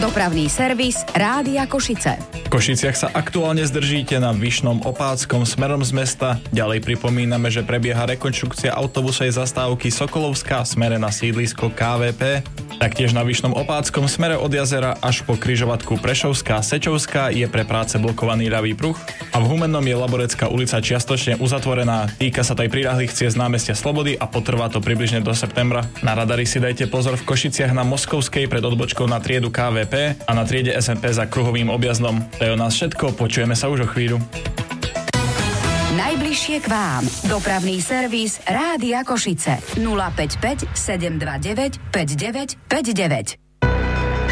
Dopravný servis Rádia Košice. V Košiciach sa aktuálne zdržíte na Vyšnom Opáckom smerom z mesta. Ďalej pripomíname, že prebieha rekonštrukcia autobusovej zastávky Sokolovská v smere na sídlisko KVP. Taktiež na Vyšnom Opáckom smere od jazera až po križovatku Prešovská Sečovská je pre práce blokovaný ľavý pruh a v Humennom je Laborecká ulica čiastočne uzatvorená. Týka sa taj priľahlých ciest námestia Slobody a potrvá to približne do septembra. Na radari si dajte pozor v Košiciach na Moskovskej pred odbočkou na triedu KVP a na triede SMP za kruhovým objazdom. To je o nás všetko, počujeme sa už o chvíľu. Najbližšie k vám. Dopravný servis Rádia Košice. 055 729 5959.